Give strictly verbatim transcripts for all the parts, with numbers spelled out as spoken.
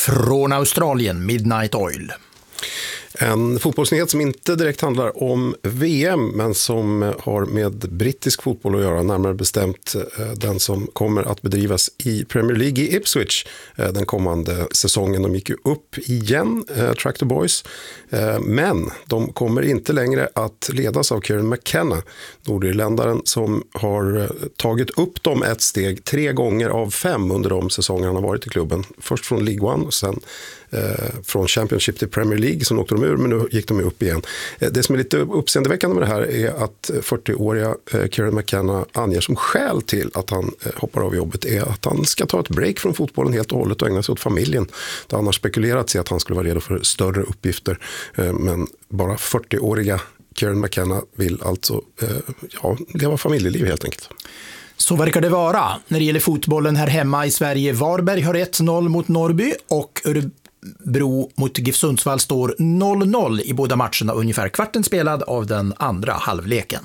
Från Australien, Midnight Oil. En fotbollsnyhet som inte direkt handlar om V M men som har med brittisk fotboll att göra, närmare bestämt den som kommer att bedrivas i Premier League i Ipswich den kommande säsongen. De gick ju upp igen, Tractor Boys, men de kommer inte längre att ledas av Kieran McKenna, nordirländaren som har tagit upp dem ett steg tre gånger av fem under de säsonger han har varit i klubben. Först från League One och sen från Championship till Premier League, som åkte de ur, men nu gick de upp igen. Det som är lite uppseendeväckande med det här är att fyrtioåriga Kieran McKenna anger som skäl till att han hoppar av jobbet är att han ska ta ett break från fotbollen helt och hållet och ägna sig åt familjen. Det har annars spekulerats i att han skulle vara redo för större uppgifter, men bara fyrtioåriga Kieran McKenna vill alltså ja, leva familjeliv helt enkelt. Så verkar det vara. När det gäller fotbollen här hemma i Sverige, Varberg har ett noll mot Norrby och Örebro mot GIF Sundsvall står noll noll i båda matcherna, ungefär kvarten spelad av den andra halvleken.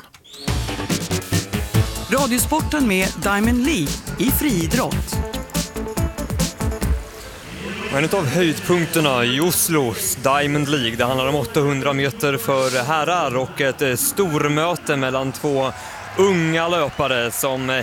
Radiosporten med Diamond League i friidrott. En av höjdpunkterna i Oslos Diamond League. Det handlar om åttahundra meter för herrar och ett stormöte mellan två unga löpare som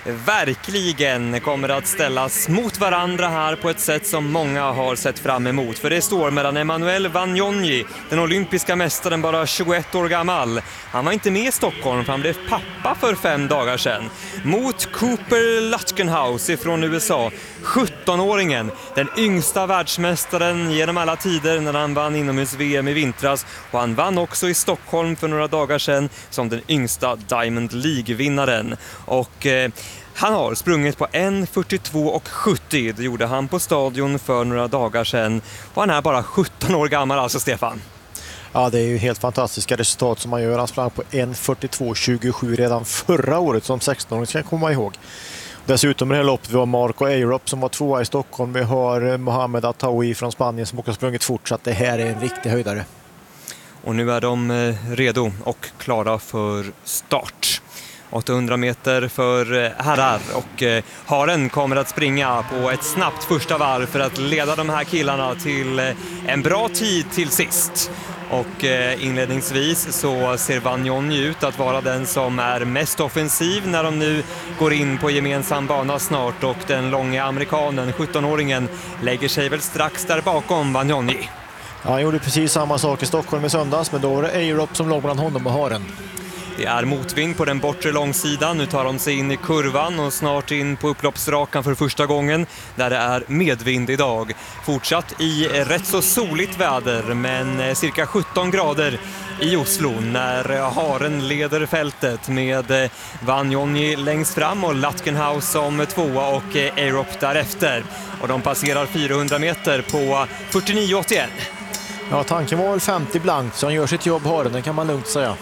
verkligen kommer att ställas mot varandra här på ett sätt som många har sett fram emot. För det står mellan Emmanuel Vagnoni, den olympiska mästaren, bara tjugoett år gammal. Han var inte med i Stockholm för han blev pappa för fem dagar sedan. Mot Cooper Lutkenhouse från U S A, sjuttonåringen, den yngsta världsmästaren genom alla tider när han vann inomhus-V M i vintras. Och han vann också i Stockholm för några dagar sedan som den yngsta Diamond League-vinnaren. Och eh, han har sprungit på en fyrtiotvå och sjuttio. Det gjorde han på stadion för några dagar sedan. Och han är bara sjutton år gammal alltså, Stefan. Ja, det är ju helt fantastiska resultat som man gör. Han sprang på en fyrtiotvå tjugosju redan förra året som sexton-åring, ska jag komma ihåg. Dessutom i det här loppet vi har Marco Eirop som var tvåa i Stockholm. Vi har Mohamed Ataoui från Spanien som också har sprungit fortsatt. Det här är en riktig höjdare. Och nu är de redo och klara för start. åttahundra meter för herrar och haren kommer att springa på ett snabbt första varv för att leda de här killarna till en bra tid till sist. Och inledningsvis så ser Vagnoni ut att vara den som är mest offensiv när de nu går in på gemensam bana snart, och den långa amerikanen, sjuttonåringen, lägger sig väl strax där bakom Vagnoni. Ja, han gjorde precis samma sak i Stockholm i söndags, men då var det Eirop som låg bland honom och haren. Det är motvind på den bortre långsidan. Nu tar de sig in i kurvan och snart in på upploppsrakan för första gången där det är medvind idag. Fortsatt i rätt så soligt väder, men cirka sjutton grader i Oslo när haren leder fältet med Vagnoni längst fram och Lutkenhouse som tvåa och Eirop därefter. Och de passerar fyrahundra meter på fyrtionio åttioett. Ja, tanken var väl femtio blankt, så han gör sitt jobb, haren, det kan man lugnt säga.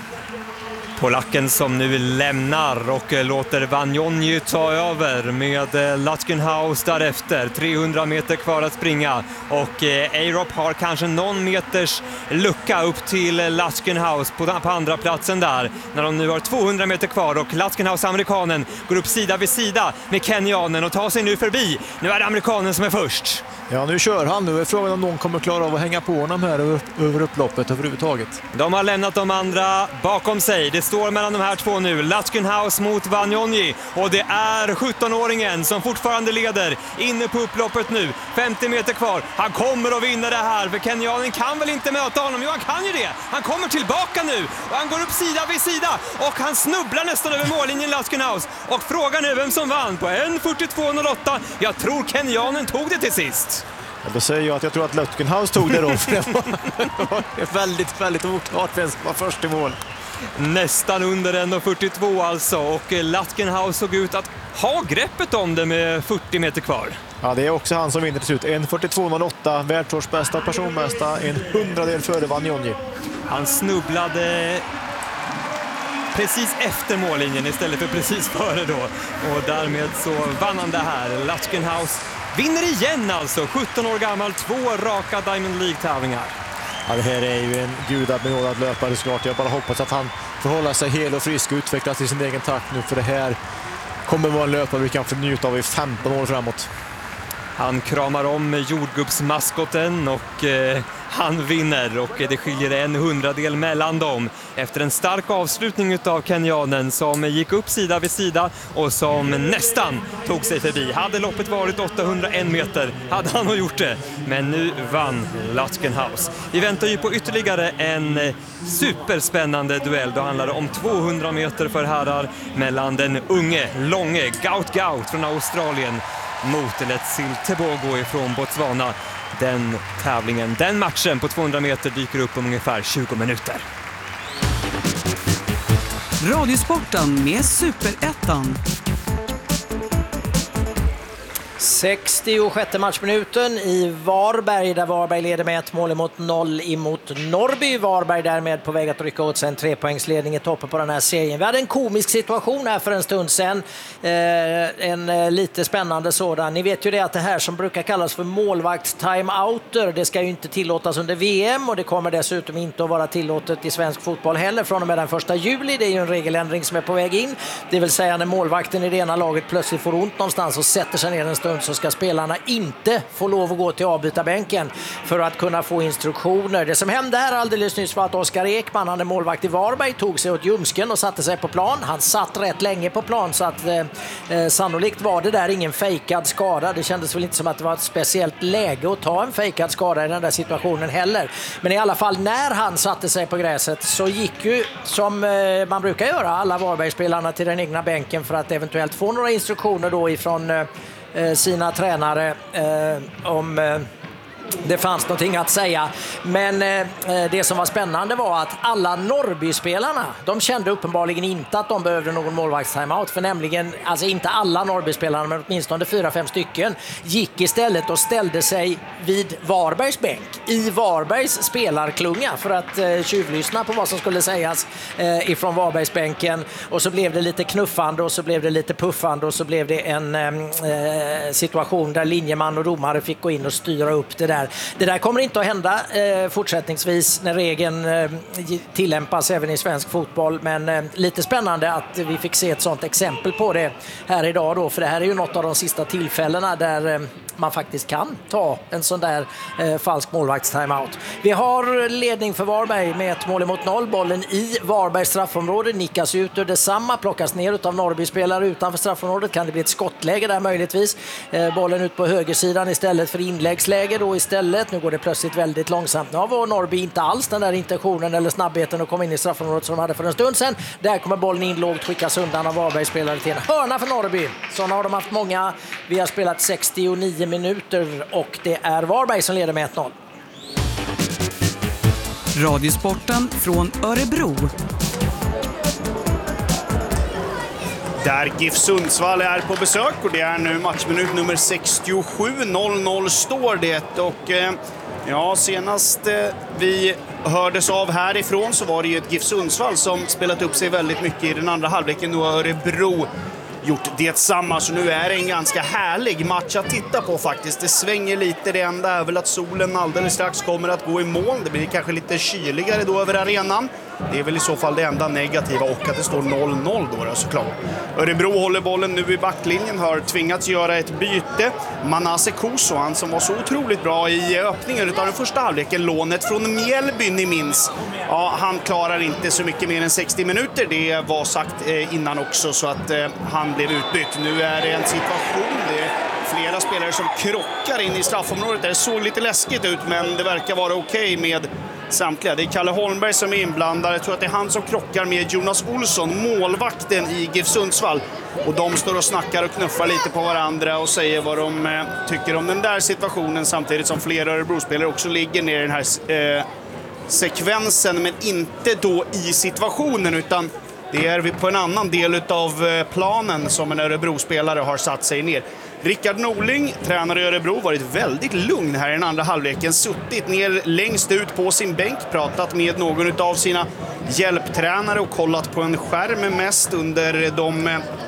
Polacken som nu lämnar och låter Vagnoni ta över med Lutkenhouse därefter. trehundra meter kvar att springa och Eirop har kanske någon meters lucka upp till Lutkenhouse på, på andra platsen där. När de nu har tvåhundra meter kvar och Lutkenhouse, amerikanen, går upp sida vid sida med kenyanen och tar sig nu förbi. Nu är det amerikanen som är först. Ja, nu kör han. Nu är frågan om någon kommer klara av att hänga på honom här över, över upploppet överhuvudtaget. De har lämnat de andra bakom sig. Det står mellan de här två nu. Lutkenhouse mot Vagnoni. Och det är sjuttonåringen som fortfarande leder inne på upploppet nu. femtio meter kvar. Han kommer att vinna det här. För kenyanen kan väl inte möta honom? Jo, han kan ju det. Han kommer tillbaka nu. Och han går upp sida vid sida. Och han snubblar nästan över mållinjen, Lutkenhouse. Och frågan är vem som vann på en fyrtiotvå noll åtta. Jag tror kenyanen tog det till sist. Ja, då säger jag att jag tror att Lutkenhouse tog det då. För det var, det var väldigt, väldigt oklart vem som var först i mål. Nästan under en fyrtiotvå alltså. Och Lutkenhouse såg ut att ha greppet om det med fyrtio meter kvar. Ja, det är också han som vinner till slut. en fyrtiotvå noll åtta, världsårsbästa, personbästa, en hundradel före Vagnoni. Han snubblade precis efter mållinjen istället för precis före då. Och därmed så vann han det här. Lutkenhouse vinner igen alltså, sjutton år gammal, två raka Diamond League-tävlingar. Ja, det här är ju en gudabenådad löpare såklart. Jag bara hoppas att han får hålla sig hel och frisk och utvecklas i sin egen takt nu, för det här kommer vara en löpare vi kan få njuta av i femton år framåt. Han kramar om jordgubbsmaskoten och eh, han vinner och det skiljer en hundradel mellan dem efter en stark avslutning av kenyanen som gick upp sida vid sida och som nästan tog sig förbi. Hade loppet varit åttahundraen meter hade han nog gjort det, men nu vann Latkenhaus. Vi väntar ju på ytterligare en superspännande duell. Då handlar det om tvåhundra meter för herrar mellan den unge, långe Gout Gout från Australien mot Letsil Tebogo ifrån Botswana. Den tävlingen, den matchen på tvåhundra meter dyker upp om ungefär tjugo minuter. Radiosporten med Superettan. sextiosjätte matchminuten i Varberg där Varberg leder med ett mål emot noll emot Norrby. Varberg därmed på väg att rycka åt sig en trepoängsledning i toppen på den här serien. Vi hade en komisk situation här för en stund sedan. Eh, en eh, lite spännande sådan. Ni vet ju det att det här som brukar kallas för målvakts-timeouter, det ska ju inte tillåtas under V M och det kommer dessutom inte att vara tillåtet i svensk fotboll heller från och med den första juli. Det är ju en regeländring som är på väg in. Det vill säga när målvakten i det ena laget plötsligt får ont någonstans och sätter sig ner en stund så ska spelarna inte få lov att gå till avbytarbänken för att kunna få instruktioner. Det som hände här alldeles nyss var att Oskar Ekman, han är målvakt i Varberg, tog sig åt ljumsken och satte sig på plan. Han satt rätt länge på plan så att eh, sannolikt var det där ingen fejkad skada. Det kändes väl inte som att det var ett speciellt läge att ta en fejkad skada i den där situationen heller. Men i alla fall när han satte sig på gräset så gick ju som eh, man brukar göra alla Varbergsspelarna till den egna bänken för att eventuellt få några instruktioner då ifrån eh, sina tränare eh, om eh, det fanns någonting att säga. Men eh, det som var spännande var att alla Norrby-spelarna, de kände uppenbarligen inte att de behövde någon målvaktstimeout, för nämligen, alltså inte alla Norrby-spelarna men åtminstone fyra, fem stycken gick istället och ställde sig vid Varbergs bänk i Varbergs spelarklunga för att eh, tjuvlyssna på vad som skulle sägas eh, ifrån Varbergs bänken, och så blev det lite knuffande och så blev det lite puffande och så blev det en eh, situation där linjeman och domare fick gå in och styra upp det där. Det där kommer inte att hända eh, fortsättningsvis när regeln eh, tillämpas även i svensk fotboll, men eh, lite spännande att vi fick se ett sånt exempel på det här idag då, för det här är ju något av de sista tillfällena där eh, man faktiskt kan ta en sån där eh, falsk målvaktstimeout. Vi har ledning för Varberg med ett mål emot noll. Bollen i Varbergs straffområde nickas ut ur detsamma, plockas ner av Norrby-spelare utanför straffområdet. Kan det bli ett skottläge där möjligtvis? Eh, bollen ut på högersidan istället för inläggsläge då istället. Nu går det plötsligt väldigt långsamt. Nu har Norrby inte alls den där intentionen eller snabbheten att komma in i straffområdet som de hade för en stund sedan. Där kommer bollen in lågt, skickas undan av Varbergs-spelare till en hörna för Norrby. Sådana har de haft många. Vi har spelat sextionio minuter och det är Varberg som leder med ett noll. Radiosporten från Örebro. Där GIF Sundsvall är på besök och det är nu matchminut nummer sextiosju. noll noll står det och eh, ja, senast eh, vi hördes av härifrån så var det ju ett GIF Sundsvall som spelat upp sig väldigt mycket i den andra halvleken. Nu har Örebro gjort detsamma, så nu är det en ganska härlig match att titta på faktiskt. Det svänger lite, det enda är väl att solen alldeles strax kommer att gå i moln. Det blir kanske lite kyligare då över arenan. Det är väl i så fall det enda negativa, och att det står noll noll då, då såklart. Örebro håller bollen nu i backlinjen, har tvingats göra ett byte. Manase Koso, han som var så otroligt bra i öppningen av den första halvleken, lånet från Mjällby ni minns. Ja, han klarar inte så mycket mer än sextio minuter, det var sagt eh, innan också, så att eh, han blev utbytt. Nu är det en situation, det är flera spelare som krockar in i straffområdet. Det såg lite läskigt ut, men det verkar vara okej med samtliga. Det är Kalle Holmberg som är inblandad. Jag tror att det är han som krockar med Jonas Olsson, målvakten i GIF Sundsvall. Och de står och snackar och knuffar lite på varandra och säger vad de eh, tycker om den där situationen, samtidigt som flera Örebro-spelare också ligger ner i den här eh, sekvensen, men inte då i situationen, utan det är på en annan del av planen som en Örebro-spelare har satt sig ner. Rickard Norling, tränare i Örebro, varit väldigt lugn här i den andra halvleken. Suttit ner längst ut på sin bänk, pratat med någon av sina hjälptränare och kollat på en skärm mest under de